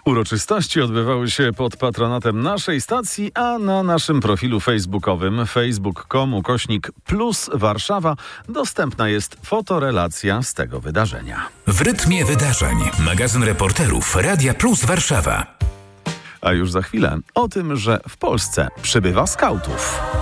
Uroczystości odbywały się pod patronatem naszej stacji, a na naszym profilu facebookowym facebook.com/plus Warszawa dostępna jest fotorelacja z tego wydarzenia. W rytmie wydarzeń. Magazyn reporterów Radia Plus Warszawa. A już za chwilę o tym, że w Polsce przybywa skautów.